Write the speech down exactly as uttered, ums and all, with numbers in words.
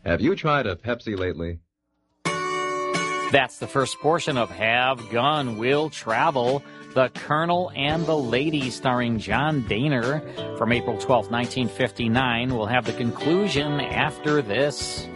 Have you tried a Pepsi lately? That's the first portion of Have Gun Will Travel, The Colonel and the Lady, starring John Daner, from April twelfth, nineteen fifty-nine. We'll have the conclusion after this.